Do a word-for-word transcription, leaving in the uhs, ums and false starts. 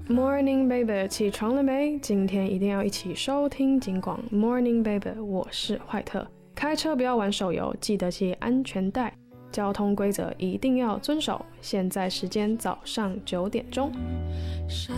Morning baby， 起床了没？今天一定要一起收听警广 Morning baby， 我是坏特。开车不要玩手游，记得系安全带。交通规则一定要遵守。现在时间早上九点钟。